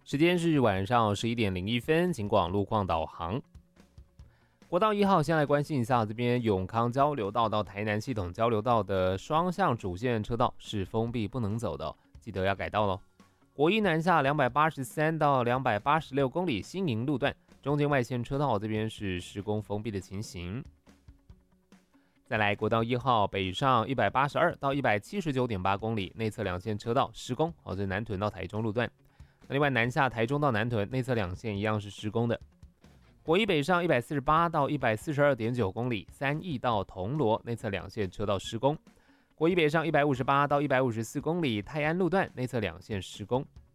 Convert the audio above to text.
时间是晚上11:01，请广路况导航。国道1号，先来关心一下这边永康交流道到台南系统交流道的双向主线车道是封闭不能走的，记得要改道咯。国一南下283到286公里新营路段，中间外线车道这边是施工封闭的情形。再来国道1号北上182到179.8公里，内侧两线车道施工，这是南屯到台中路段。另外南下台中到南屯内侧两线一样是施工的。国一北上148到142.9公里，三义到铜锣内侧两线车道施工。国一北上158到154公里，泰安路段内侧两线施工。